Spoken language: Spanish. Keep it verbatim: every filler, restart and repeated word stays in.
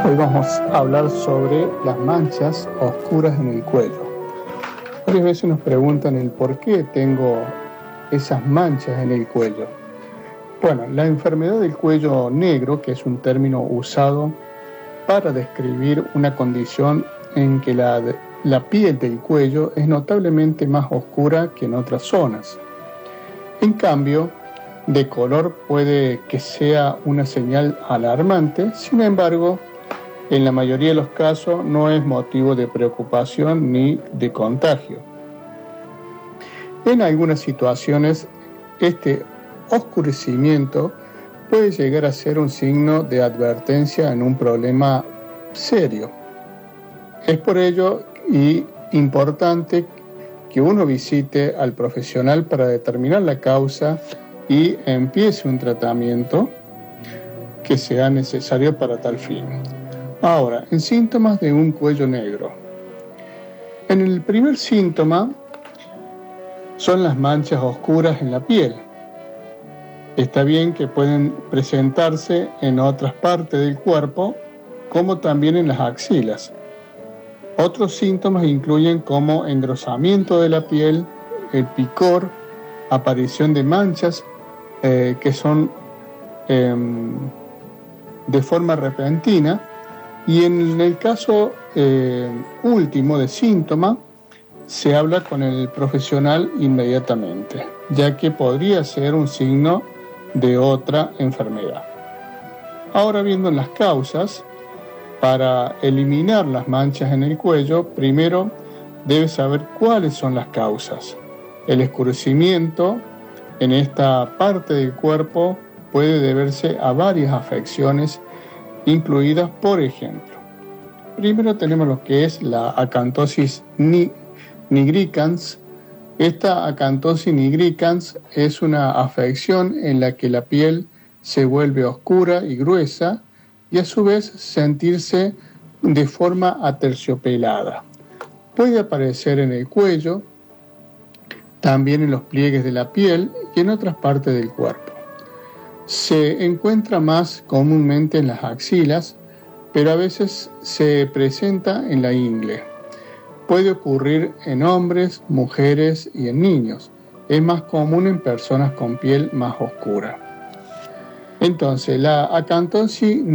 Hoy vamos a hablar sobre las manchas oscuras en el cuello. Varias veces nos preguntan el por qué tengo esas manchas en el cuello. Bueno, la enfermedad del cuello negro, que es un término usado para describir una condición en que la, la piel del cuello es notablemente más oscura que en otras zonas. En cambio, de color puede que sea una señal alarmante, sin embargo, en la mayoría de los casos no es motivo de preocupación ni de contagio. En algunas situaciones, este oscurecimiento puede llegar a ser un signo de advertencia en un problema serio. Es por ello y importante que uno visite al profesional para determinar la causa y empiece un tratamiento que sea necesario para tal fin. Ahora, en síntomas de un cuello negro. En el primer síntoma son las manchas oscuras en la piel. Está bien que pueden presentarse en otras partes del cuerpo, como también en las axilas. Otros síntomas incluyen como engrosamiento de la piel, el picor, aparición de manchas eh, que son eh, de forma repentina, y en el caso eh, último de síntoma, se habla con el profesional inmediatamente, ya que podría ser un signo de otra enfermedad. Ahora, viendo las causas, para eliminar las manchas en el cuello, primero debes saber cuáles son las causas. El oscurecimiento en esta parte del cuerpo puede deberse a varias afecciones incluidas, por ejemplo, primero tenemos lo que es la acantosis nigricans. Esta acantosis nigricans es una afección en la que la piel se vuelve oscura y gruesa y a su vez sentirse de forma aterciopelada. Puede aparecer en el cuello, también en los pliegues de la piel y en otras partes del cuerpo. Se encuentra más comúnmente en las axilas, pero a veces se presenta en la ingle. Puede ocurrir en hombres, mujeres y en niños. Es más común en personas con piel más oscura. Entonces, la acantosis